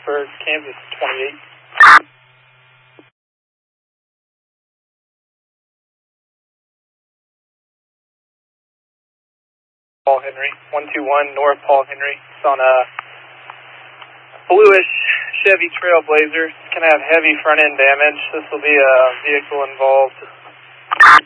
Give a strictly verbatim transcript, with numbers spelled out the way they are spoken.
Blacksburg, Kansas twenty-eight. Paul Henry, one two one North Paul Henry. It's on a bluish Chevy Trailblazer. It's going to have heavy front end damage. This will be a vehicle involved.